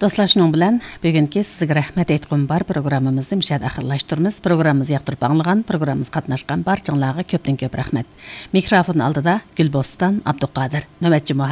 Dostlar, şunun bilan bugungi sizga rahmat aytqum bar programmamizni mishad axirlashtiramiz. Programmamizni yoqtirib anglagan, programmamizga qatnashgan barchalarga ko'pdan ko'p rahmat. Mikrofon oldida Gulboston Abduqodir. Navbatchi